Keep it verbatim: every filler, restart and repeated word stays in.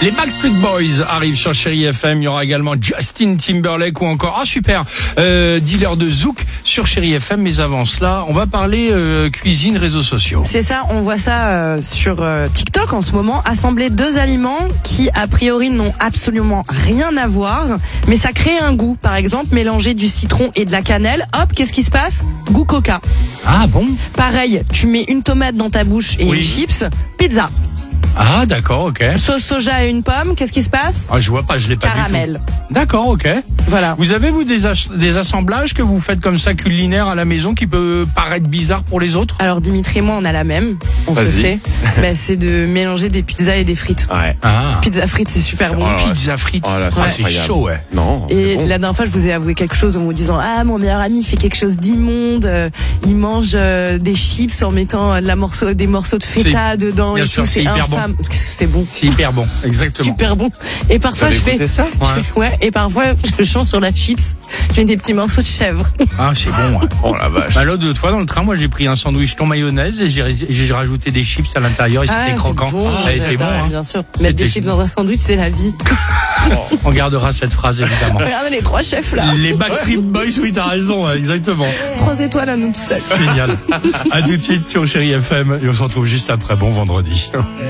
Les Backstreet Boys arrivent sur Chérie F M. Il y aura également Justin Timberlake ou encore, ah super, euh, dealer de Zouk sur Chérie F M. Mais avant cela, on va parler euh, cuisine, réseaux sociaux. C'est ça, on voit ça euh, sur euh, TikTok en ce moment. Assembler deux aliments qui, a priori, n'ont absolument rien à voir, mais ça crée un goût. Par exemple, mélanger du citron et de la cannelle. Hop, qu'est-ce qui se passe? Goût coca. Ah bon? Pareil, tu mets une tomate dans ta bouche et Oui. une chips. Pizza. Ah d'accord, ok. Sauce soja et une pomme, qu'est-ce qui se passe? Ah, je vois pas, je l'ai pas Caramel. du tout. D'accord, ok. Voilà. Vous avez, vous, des, as- des assemblages que vous faites comme ça culinaires à la maison qui peut paraître bizarre pour les autres? Alors Dimitri et moi, on a la même, on se Vas-y. sait. Ben, c'est de mélanger des pizzas et des frites. Ouais. Ah, Pizza frites, c'est super bon. Oh là là. pizza frites. Oh là, c'est Ah, c'est incroyable. chaud, ouais. Non. Et c'est bon. la dernière fois, je vous ai avoué quelque chose en vous disant ah, mon meilleur ami fait quelque chose d'immonde. euh, il mange euh, des chips en mettant euh, de la morceau, des morceaux de feta dedans bien et sûr, tout. c'est C'est hyper bon. infâme. Parce que C'est bon. C'est hyper bon, exactement. Super bon. Et parfois, Vous je avez fais, goûté ça? je fais- ouais. Et parfois, je change sur la chips. Je mets des petits morceaux de chèvre. Ah, c'est bon, ouais. Oh la vache. Bah, l'autre fois, dans le train, moi, j'ai pris un sandwich thon mayonnaise et j'ai, j'ai rajouté des chips à l'intérieur et Ah, c'était c'est croquant. bon, Ça a été bon, j'adore, hein. bien sûr. Mettre des C'était- chips dans un sandwich, c'est la vie. On gardera cette phrase, évidemment. Regardez les trois chefs là. Les Backstreet Boys, oui, t'as raison, ouais, exactement. Trois étoiles à nous tout seuls. Génial. À tout de suite sur Chérie F M et on se retrouve juste après. Bon vendredi.